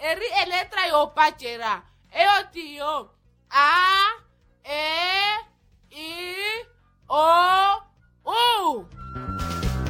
eri eletra yo pachera. Eu tio. A, E, I, O, U.